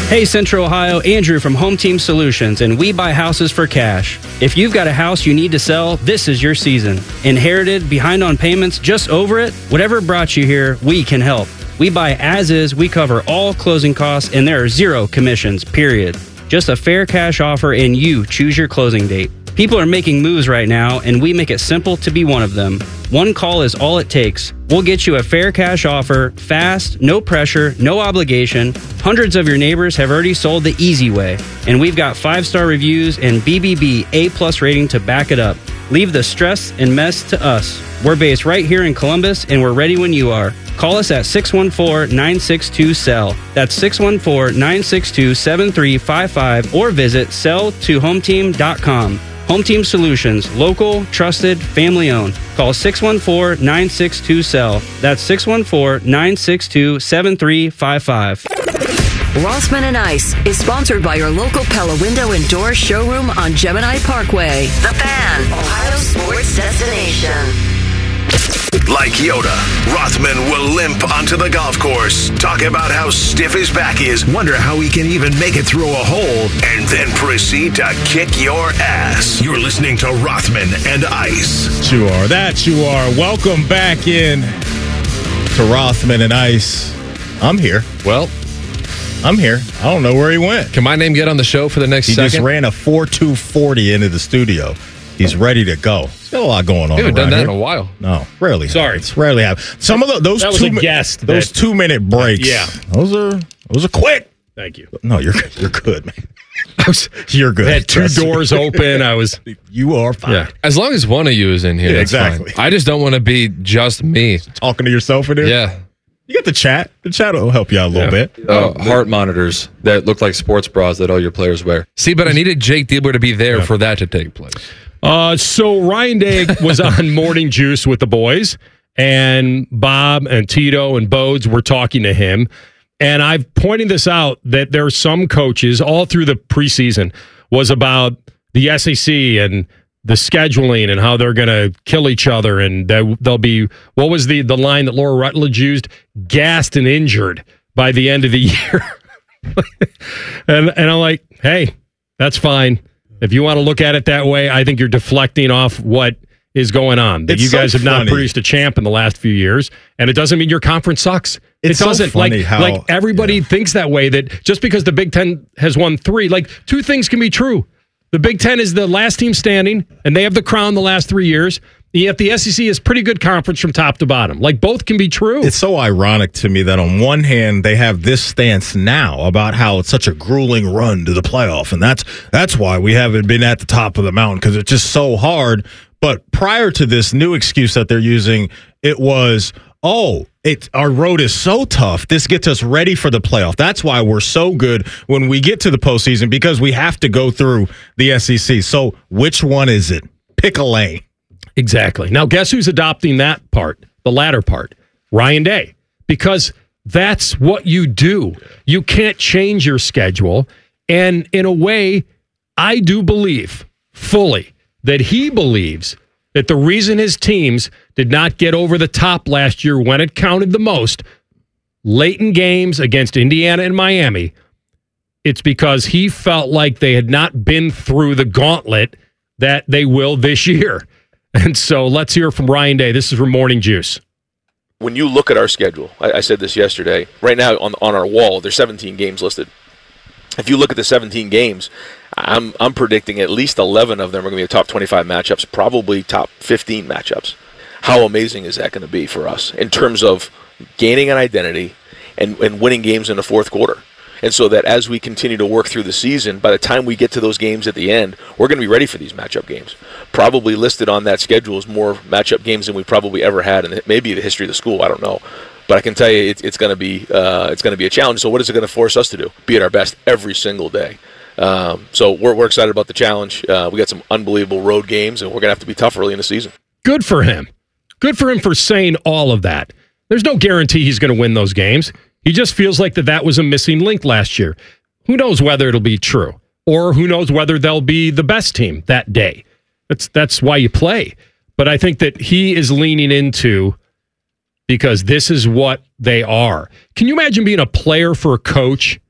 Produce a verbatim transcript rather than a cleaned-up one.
Hey Central Ohio, Andrew from Home Team Solutions, and we buy houses for cash. If you've got a house you need to sell, this is your season. Inherited, behind on payments, just over it? Whatever brought you here, we can help. We buy as is, we cover all closing costs, and there are zero commissions, period. Just a fair cash offer and you choose your closing date. People are making moves right now, and we make it simple to be one of them. One call is all it takes. We'll get you a fair cash offer, fast, no pressure, no obligation. Hundreds of your neighbors have already sold the easy way, and we've got five-star reviews and B B B A-plus rating to back it up. Leave the stress and mess to us. We're based right here in Columbus, and we're ready when you are. Call us at six one four, nine six two, S E L L. That's six one four, nine six two, seven three five five or visit sell to home team dot com. Home Team Solutions, local, trusted, family owned. Call six one four, nine six two, S E L L. That's six one four, nine six two, seven three five five. Rothman and Ice is sponsored by your local Pella Window and Door showroom on Gemini Parkway. The Fan, Ohio's sports destination. Like Yoda, Rothman will limp onto the golf course, talk about how stiff his back is, wonder how he can even make it through a hole, and then proceed to kick your ass. You're listening to Rothman and Ice. You are. That you are. Welcome back in to Rothman and Ice. I'm here. Well, I'm here. I don't know where he went. Can my name get on the show for the next he second? He just ran a four two forty into the studio. He's ready to go. He's got a lot going on. We haven't done that here. in a while. No, rarely. Sorry, it's rarely happens. Some of the, those that was two a guest. Those that, two minute breaks. Yeah, those are those are quick. Thank you. No, you're you're good, man. I was, you're good. I had two doors open. I was. You are fine. Yeah. As long as one of you is in here, yeah, that's exactly. Fine. I just don't want to be just me talking to yourself in there. Yeah. You get the chat. The chat will help you out a little yeah. bit. Uh, heart monitors that look like sports bras that all your players wear. See, but I needed Jake Diebler to be there yeah. for that to take place. Uh, so Ryan Day was on Morning Juice with the boys, and Bob and Tito and Bodes were talking to him. And I've pointed this out that there are some coaches all through the preseason was about the S E C and the scheduling and how they're going to kill each other. And they'll be, what was the, the line that Laura Rutledge used? Gassed and injured by the end of the year. and, and I'm like, hey, that's fine. If you want to look at it that way, I think you're deflecting off what is going on. That it's you guys so have not funny. produced a champ in the last few years, and it doesn't mean your conference sucks. It's it doesn't. so funny like, how, like everybody yeah. thinks that way, that just because the Big Ten has won three, like two things can be true. The Big Ten is the last team standing, and they have the crown the last three years. Yet the S E C is pretty good conference from top to bottom. Like, both can be true. It's so ironic to me that on one hand they have this stance now about how it's such a grueling run to the playoff, and that's that's why we haven't been at the top of the mountain, because it's just so hard. But prior to this new excuse that they're using, it was, oh, it our road is so tough. This gets us ready for the playoff. That's why we're so good when we get to the postseason, because we have to go through the S E C. So which one is it? Pick a lane. Exactly. Now, guess who's adopting that part, the latter part? Ryan Day. Because that's what you do. You can't change your schedule. And in a way, I do believe fully that he believes that the reason his teams did not get over the top last year when it counted the most, late in games against Indiana and Miami, it's because he felt like they had not been through the gauntlet that they will this year. And so let's hear from Ryan Day. This is from Morning Juice. When you look at our schedule, I, I said this yesterday, right now on on our wall, there's seventeen games listed. If you look at the seventeen games, I'm I'm predicting at least eleven of them are going to be top twenty-five matchups, probably top fifteen matchups. How amazing is that going to be for us in terms of gaining an identity and, and winning games in the fourth quarter? And so that as we continue to work through the season, by the time we get to those games at the end, we're going to be ready for these matchup games. Probably listed on that schedule is more matchup games than we've probably ever had in maybe the history of the school. I don't know. But I can tell you it's, it's going to be uh, it's going to be a challenge. So what is it going to force us to do? Be at our best every single day. Um, so we're, we're excited about the challenge. Uh, we got some unbelievable road games, and we're going to have to be tough early in the season. Good for him. Good for him for saying all of that. There's no guarantee he's going to win those games. He just feels like that that was a missing link last year. Who knows whether it'll be true, or who knows whether they'll be the best team that day. That's that's why you play. But I think that he is leaning into, because this is what they are. Can you imagine being a player for a coach